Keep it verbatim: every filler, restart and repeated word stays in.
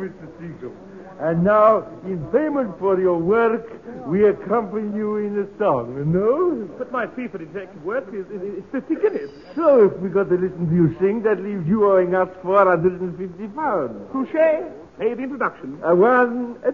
Mister Seacombe. And now, in payment for your work, we accompany you in a song, no? But my fee for detective work is, is, is fifty guineas. So, if we got to listen to you sing, that leaves you owing us four hundred fifty pounds. Touché. Pay the introduction. A one, a